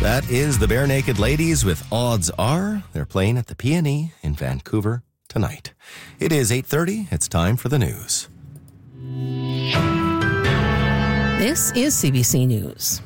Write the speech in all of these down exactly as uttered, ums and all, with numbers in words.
That is the Bare Naked Ladies with Odds Are. They're playing at the P and E in Vancouver tonight. It is eight thirty. It's time for the news. This is C B C News.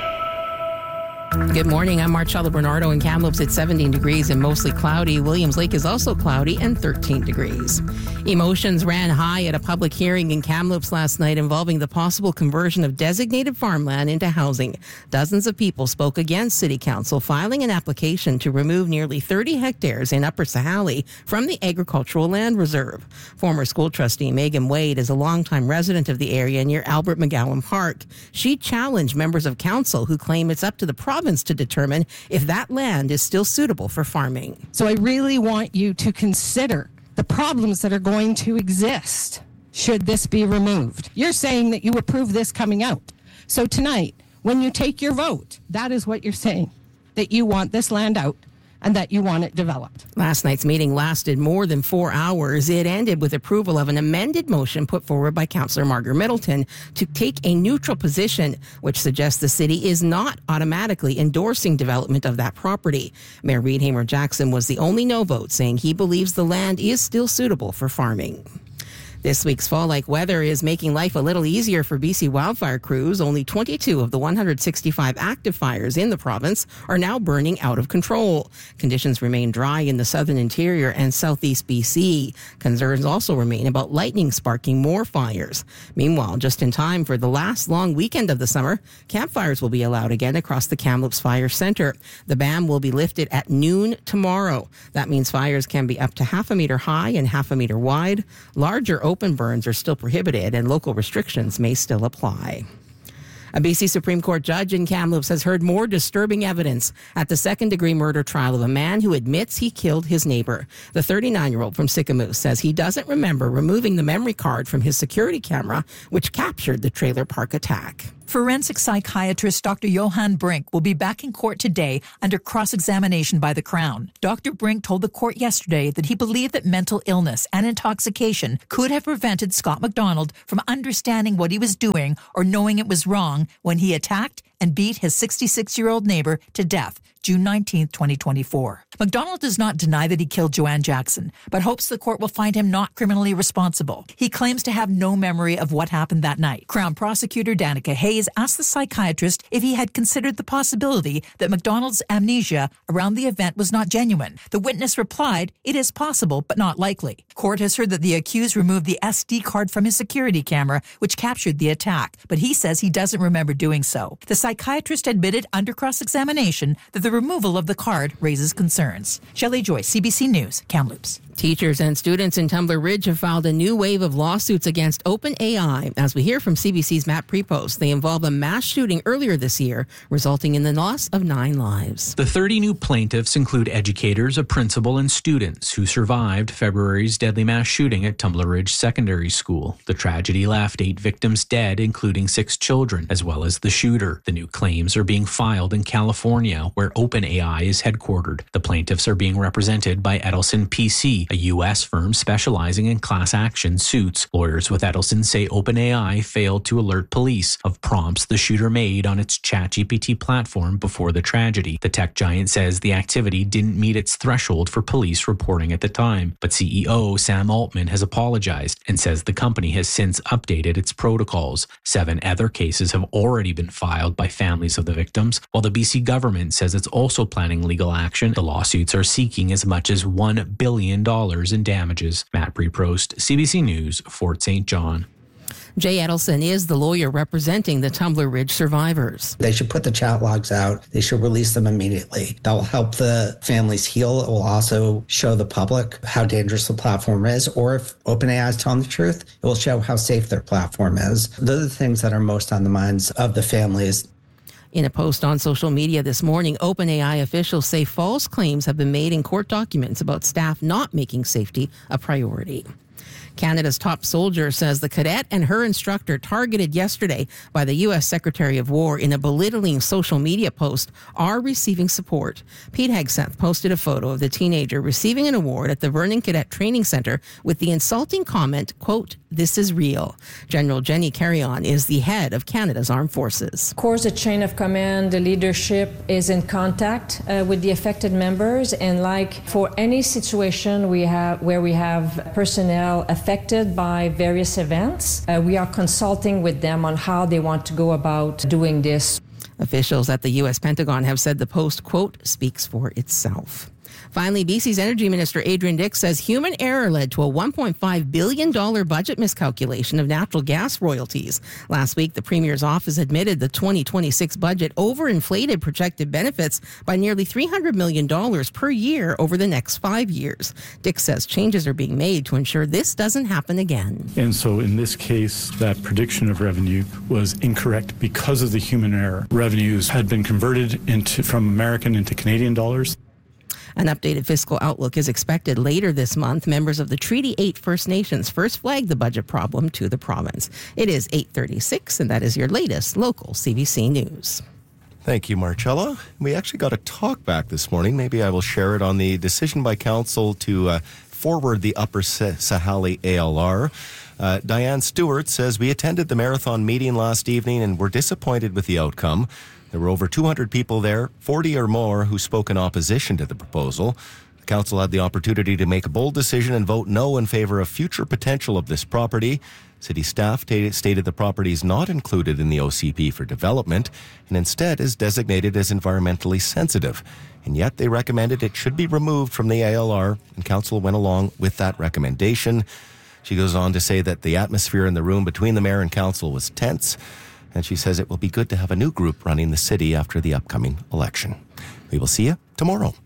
Good morning. I'm Marcella Bernardo in Kamloops. It's seventeen degrees and mostly cloudy. Williams Lake is also cloudy and thirteen degrees. Emotions ran high at a public hearing in Kamloops last night involving the possible conversion of designated farmland into housing. Dozens of people spoke against City Council filing an application to remove nearly thirty hectares in Upper Sahalee from the Agricultural Land Reserve. Former school trustee Megan Wade is a longtime resident of the area near Albert McGowan Park. She challenged members of council who claim it's up to the province to determine if that land is still suitable for farming. So I really want you to consider the problems that are going to exist should this be removed. You're saying that you approve this coming out. So tonight, when you take your vote, that is what you're saying, that you want this land out and that you want it developed. Last night's meeting lasted more than four hours. It ended with approval of an amended motion put forward by Councillor Margaret Middleton to take a neutral position, which suggests the city is not automatically endorsing development of that property. Mayor Reed Hamer-Jackson was the only no vote, saying he believes the land is still suitable for farming. This week's fall-like weather is making life a little easier for B C wildfire crews. Only twenty-two of the one hundred sixty-five active fires in the province are now burning out of control. Conditions remain dry in the southern interior and southeast B C. Concerns also remain about lightning sparking more fires. Meanwhile, just in time for the last long weekend of the summer, campfires will be allowed again across the Kamloops Fire Centre. The ban will be lifted at noon tomorrow. That means fires can be up to half a metre high and half a metre wide. Larger open burns are still prohibited and local restrictions may still apply. A B C Supreme Court judge in Kamloops has heard more disturbing evidence at the second-degree murder trial of a man who admits he killed his neighbor. The thirty-nine-year-old from Sicamous says he doesn't remember removing the memory card from his security camera, which captured the trailer park attack. Forensic psychiatrist Doctor Johan Brink will be back in court today under cross-examination by the Crown. Doctor Brink told the court yesterday that he believed that mental illness and intoxication could have prevented Scott MacDonald from understanding what he was doing or knowing it was wrong when he attacked and beat his sixty-six-year-old neighbor to death June nineteenth, twenty twenty-four. MacDonald does not deny that he killed Joanne Jackson, but hopes the court will find him not criminally responsible. He claims to have no memory of what happened that night. Crown Prosecutor Danica Hayes asked the psychiatrist if he had considered the possibility that MacDonald's amnesia around the event was not genuine. The witness replied, "It is possible, but not likely." Court has heard that the accused removed the S D card from his security camera, which captured the attack, but he says he doesn't remember doing so. The psychiatrist admitted under cross-examination that the removal of the card raises concerns. Shelley Joyce, C B C News, Kamloops. Teachers and students in Tumbler Ridge have filed a new wave of lawsuits against OpenAI. As we hear from C B C's Matt Prepost, they involve a mass shooting earlier this year, resulting in the loss of nine lives. The thirty new plaintiffs include educators, a principal, and students who survived February's deadly mass shooting at Tumbler Ridge Secondary School. The tragedy left eight victims dead, including six children, as well as the shooter. The new claims are being filed in California, where OpenAI is headquartered. The plaintiffs are being represented by Edelson P C, a U S firm specializing in class action suits. Lawyers with Edelson say OpenAI failed to alert police of prompts the shooter made on its ChatGPT platform before the tragedy. The tech giant says the activity didn't meet its threshold for police reporting at the time, but C E O Sam Altman has apologized and says the company has since updated its protocols. Seven other cases have already been filed by families of the victims, while the B C government says it's also planning legal action. The lawsuits are seeking as much as one billion dollars in damages. Matt Prepost, C B C News, Fort Saint John. Jay Edelson is the lawyer representing the Tumbler Ridge survivors. They should put the chat logs out. They should release them immediately. That will help the families heal. It will also show the public how dangerous the platform is, or if OpenAI is telling the truth, it will show how safe their platform is. Those are the things that are most on the minds of the families. In a post on social media this morning, OpenAI officials say false claims have been made in court documents about staff not making safety a priority. Canada's top soldier says the cadet and her instructor targeted yesterday by the U S Secretary of War in a belittling social media post are receiving support. Pete Hegseth posted a photo of the teenager receiving an award at the Vernon Cadet Training Center with the insulting comment, quote, this is real. General Jenny Carrion is the head of Canada's Armed Forces. Of course, the chain of command, the leadership is in contact uh, with the affected members. And like for any situation we have where we have personnel affected by various events, uh, we are consulting with them on how they want to go about doing this. Officials at the U S Pentagon have said the post, quote, speaks for itself. Finally, B C's Energy Minister Adrian Dix says human error led to a one point five billion dollars budget miscalculation of natural gas royalties. Last week, the Premier's office admitted the twenty twenty-six budget overinflated projected benefits by nearly three hundred million dollars per year over the next five years. Dix says changes are being made to ensure this doesn't happen again. And so in this case, that prediction of revenue was incorrect because of the human error. Revenues had been converted into from American into Canadian dollars. An updated fiscal outlook is expected later this month. Members of the Treaty eight First Nations first flagged the budget problem to the province. It is eight thirty-six, and that is your latest local C B C News. Thank you, Marcella. We actually got a talk back this morning. Maybe I will share it on the decision by council to uh, forward the Upper Sahalee A L R. Uh, Diane Stewart says, we attended the marathon meeting last evening and were disappointed with the outcome. There were over two hundred people there, forty or more, who spoke in opposition to the proposal. The council had the opportunity to make a bold decision and vote no in favor of future potential of this property. City staff t- stated the property is not included in the O C P for development and instead is designated as environmentally sensitive. And yet they recommended it should be removed from the A L R, and council went along with that recommendation. She goes on to say that the atmosphere in the room between the mayor and council was tense. And she says it will be good to have a new group running the city after the upcoming election. We will see you tomorrow.